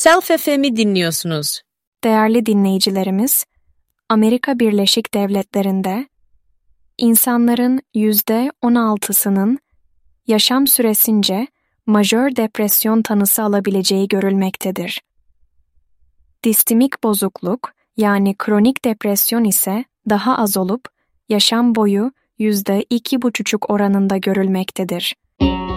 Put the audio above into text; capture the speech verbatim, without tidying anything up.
Self F M'i dinliyorsunuz. Değerli dinleyicilerimiz, Amerika Birleşik Devletleri'nde insanların yüzde on altısının yaşam süresince majör depresyon tanısı alabileceği görülmektedir. Distimik bozukluk yani kronik depresyon ise daha az olup yaşam boyu yüzde iki buçuk oranında görülmektedir.